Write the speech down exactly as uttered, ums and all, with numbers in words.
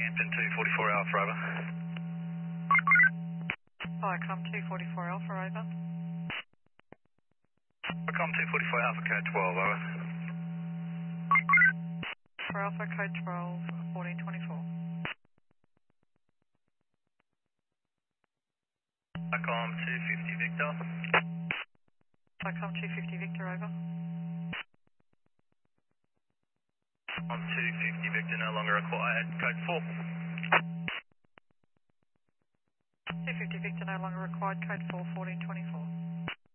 Hampton two forty-four Alpha, over. Viacom two forty-four Alpha, over. Viacom two forty-four Alpha, code twelve, over. For Alpha, code twelve, fourteen twenty-four. Viacom two fifty Victor. Viacom two fifty Victor, over. On two fifty Victor, no longer required, code four. two fifty Victor, no longer required, code four, fourteen twenty-four.